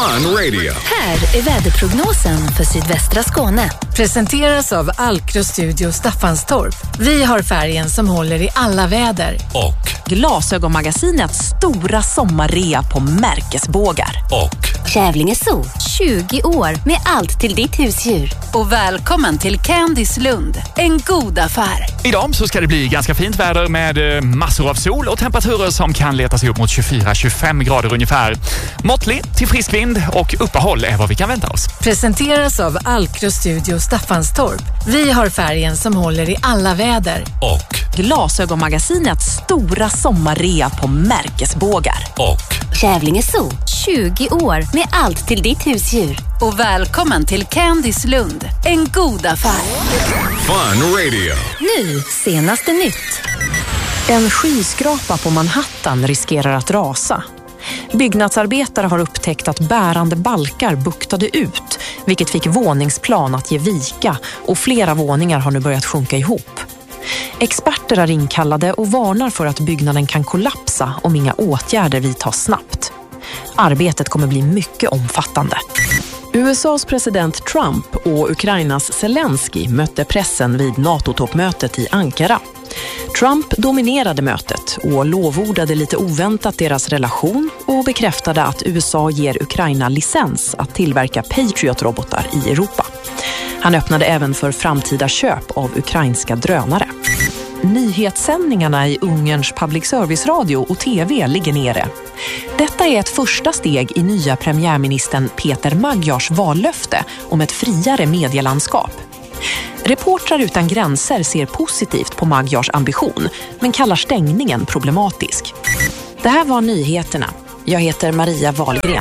Fun Radio. Här är väderprognosen för sydvästra Skåne. Presenteras av Alkro Studio Staffanstorp. Vi har färgen som håller i alla väder. Och Glasögonmagasinets stora sommarrea på märkesbågar. Och Kävlinge Zoo, 20 år med allt till ditt husdjur. Och välkommen till Candice Lund, en god affär. Idag så ska det bli ganska fint väder med massor av sol och temperaturer som kan leta sig upp mot 24-25 grader ungefär. Måttlig till frisk vind och uppehåll är vad vi kan vänta oss. Presenteras av Alkro Studio Staffanstorp. Vi har färgen som håller i alla väder. Och Glasögonmagasinets stora sommarrea på märkesbågar. och Kävlinge Zoo, 20 år med allt till ditt husdjur. Och välkommen till Candice Lund, en god affär. Fun Radio. Nu, senaste nytt. En skyskrapa på Manhattan riskerar att rasa. Byggnadsarbetare har upptäckt att bärande balkar buktade ut, vilket fick våningsplan att ge vika, och flera våningar har nu börjat sjunka ihop. Experter är inkallade och varnar för att byggnaden kan kollapsa om inga åtgärder vidtas snabbt. Arbetet kommer bli mycket omfattande. USAs president Trump och Ukrainas Zelensky mötte pressen vid NATO-toppmötet i Ankara. Trump dominerade mötet och lovordade lite oväntat deras relation och bekräftade att USA ger Ukraina licens att tillverka Patriot-robotar i Europa. Han öppnade även för framtida köp av ukrainska drönare. Nyhetssändningarna i Ungerns public service-radio och tv ligger nere. Detta är ett första steg i nya premiärministern Peter Magyars vallöfte om ett friare medielandskap. Reportrar utan gränser ser positivt på Magyars ambition, men kallar stängningen problematisk. Det här var nyheterna. Jag heter Maria Wahlgren.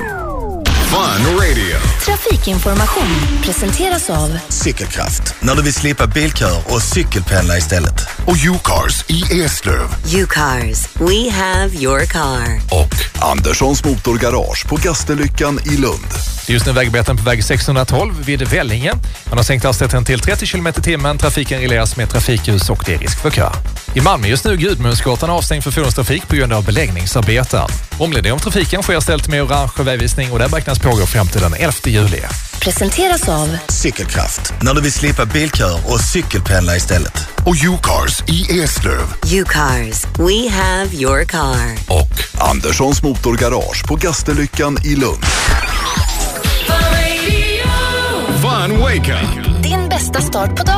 Fun Radio. Trafikinformation presenteras av Cykelkraft, när du vill slippa bilkör och cykelpendla istället. Och U-Cars i Eslöv. U-Cars, we have your car. Och Anderssons Motorgarage på Gastenlyckan i Lund. Just nu vägbeten på väg 612 vid Vällinge. Man har sänkt hastigheten till 30 km/h. Trafiken regleras med trafikljus och det är risk för kö. I Malmö just nu Gudmundsgatan avstängd för fordonstrafik på grund av beläggningsarbeten. Omledning om trafiken sker ställt med orange vägvisning och där beräknas pågå fram till den 11 juli. presenteras av Cykelkraft, när du vill slippa bilkör och cykelpendla istället. Och U-Cars i Eslöv. U-Cars, we have your car. Och Anderssons Motorgarage på Gastenlyckan i Lund. Fun Wake Up. din bästa start på dagen.